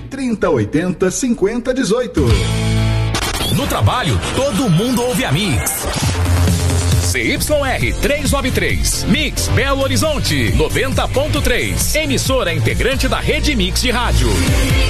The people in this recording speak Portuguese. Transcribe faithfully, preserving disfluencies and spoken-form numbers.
trinta, oitenta, cinquenta, dezoito. No trabalho, todo mundo ouve a Mix. C Y R trezentos e noventa e três, Mix Belo Horizonte, noventa ponto três. Emissora integrante da Rede Mix de Rádio.